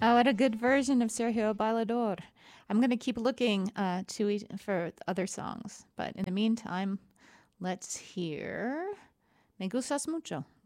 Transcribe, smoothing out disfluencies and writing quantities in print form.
Oh, what a good version of Sergio Bailador. I'm going to keep looking for other songs. But in the meantime, let's hear Me Gustas Mucho.